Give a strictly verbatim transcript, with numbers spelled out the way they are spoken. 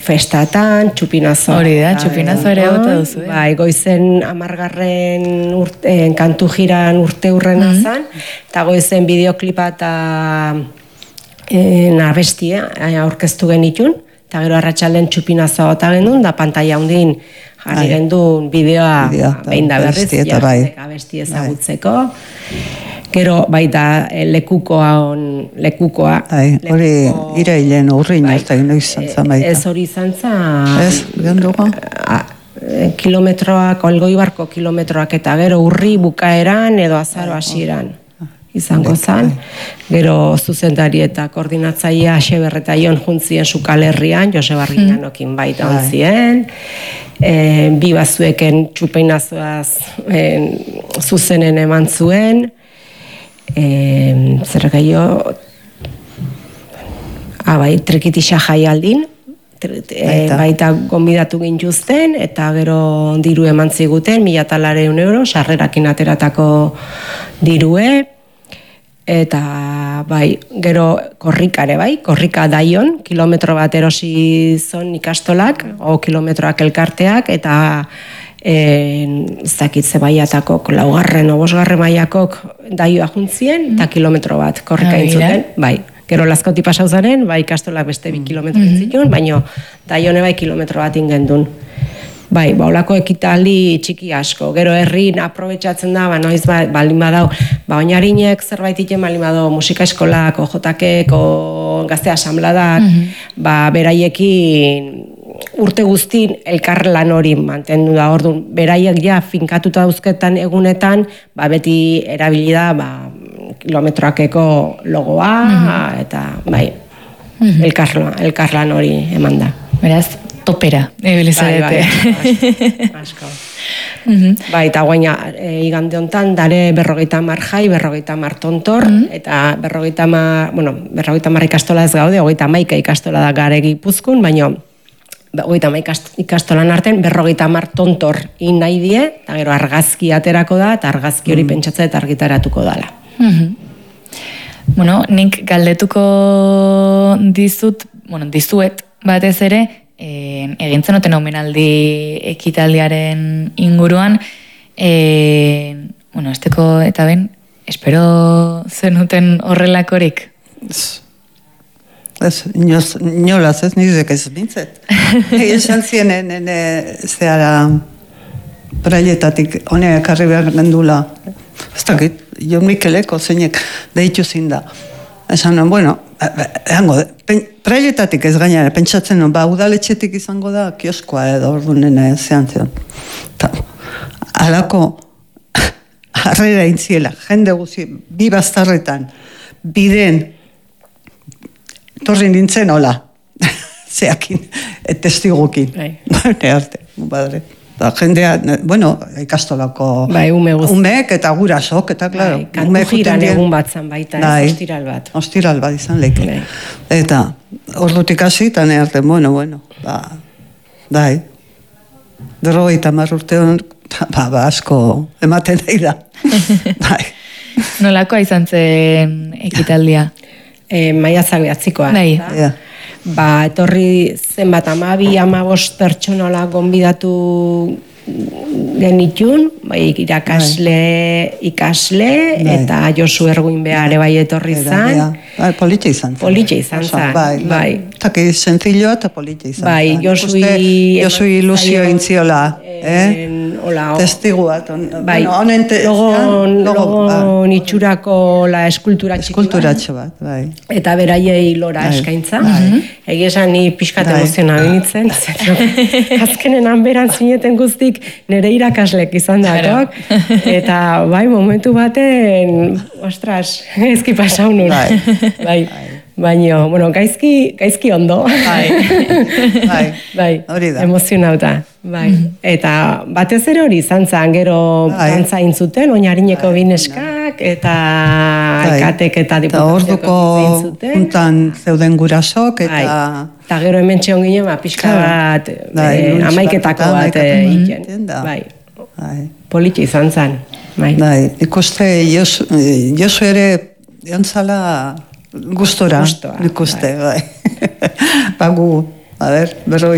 festatan, txupinazo. Hori da, txupinazo ere gota duzu, eh? Bai, goizen amargarren urte, kantu jiran urte hurrena mm -hmm. zan, eta goizen bideoklipa eta e, nabestia aurkeztu genitun, eta gero arratsalden txupinazo eta gendun, da pantalla hundin jarri gendun bideoa behin da berriz, abesti ezagutzeko. Gero baita lekukoa on lekukoa. Hori irailen urrin ez da ino izan zan baita. Ez hori izan zan. Ez, genduko? Kilometroak, Olgoibarko kilometroak eta gero urri bukaeran edo azaro hasieran izango zan. Gero zuzendari eta koordinatzailea Xeber eta Ion juntzien Sukal Herrian, Joseba Arginanokin baita ontzien. Bi bazueken txupeinazoaz zuzenen eman zuen. E, zer gehiago ah, bai, trekitisa jaialdin e, baita gonbidatu gintuzten eta gero diru eman ziguten mila talareun euro, sarrerakin ateratako dirue eta bai, gero korrikare bai, korrika daion kilometro bat erosi zon ikastolak o kilometroak elkarteak eta ez dakitze baiatakok, laugarren o bosgarren baiakok daioa juntzien, eta kilometro bat korrika intzuten, bai. Gero Lazkauti pasau zaren, bai ikastolak beste bi kilometro intzitun, baina daione bai kilometro bat ingendun. Bai, baulako ekitaldi txiki asko. Gero herrin aprobetxatzen da, ba, noiz baldin badau, ba, oinarinek zerbait iten baldin badau, musika eskolak, o jotakek, o gazte asambladak, ba, beraiekin urte guztin elkarlan hori mantendu da. Orduan, beraiek ja finkatuta dauzketan egunetan, ba, beti erabili da, ba, kilometroakeko logoa, eta, bai, elkarlan hori eman da. Beraz, topera, ebilizarete. Bai, asko. Bai, eta guaina, igande hontan, dare berrogeita mar jai, berrogeita mar tontor, eta berrogeita mar, bueno, berrogeita mar ikastola ez gaude, hogeita maika ikastola da gare Gipuzkoan, baina hogeita maika ikastolan artean, berrogeita mar tontor in nahi die, eta gero argazki aterako da, eta argazki hori pentsatzea eta argitaratuko dala. Bueno, nik galdetuko dizut, bueno, dizuet, batez ere, egin zenuten omenaldi ekitaldiaren inguruan, bueno, esteko eta ben, espero zenuten horrelakorik? Ez, inolaz ez, nizek ez bintzet. Esan zienen, zeara, prailetatik, honeak karri behar gendula, ez dakit, jo Mikeleko zeinek deitu zinda. Esan nuen, bueno, eango, prailetatik ez gainera, pentsatzen nuen, ba, udaletxetik izango da, kioskoa edo ordunen zean zion. Alako, harrera intziela, jende guzi, bi bastarretan, biden, torri nintzen, hola, zeakin, testigukin. Ne arte, badre. Da, jendea, bueno, ikastolako umeek eta gurasok, eta, klaro. Kantu jiran egun bat zan baita, ez ostiral bat. Ostiral bat izan leke. Eta, ordutik hasi, eta ne arte, bueno, bueno, ba, dai, berrogeita hamar urtean, ba, ba, asko ematen nahi da. Bai. Nolakoa izan zen ekitaldia? Maiatzak behatzikoa. Bai. Ba, etorri zenbat amabi, amabost pertsonola gonbidatu genitun, bai, irakasle, ikasle, eta Josu Erguin behar bai etorri zan. Politxe izan zan. Politxe izan zan, bai. Eta que senzilloa eta politxe izan zan. Bai, Josu ilusio intziola, eh? Testigua. Bai, logo nitxurako la eskultura txiki bat. Eskulturatxo bat, bai. Eta beraiei lora eskaintza. Egia esan ni pixkat emoziona binitzen. Azkenen hanberan zineten guztik nire irakaslek izan datok. Eta bai, momentu baten, ostras, ezki pasau nun. Bai, baina, bueno, gaizki, gaizki ondo. Bai, bai, hori da. Emozionauta. Bai, eta batez ere hori izan zan, gero dantza intzuten, oinarineko bineskak, eta alkatek eta diputazioako intzuten. Orduko juntan zeuden gurasok, eta... Eta gero hemen txeon ginen, piska bat, amaiketako bat iken. Bai, politxe izan zan. Bai, ikuste, Josu ere, jantzala gustora, ikuste, bai. Bagu, a ber, berroi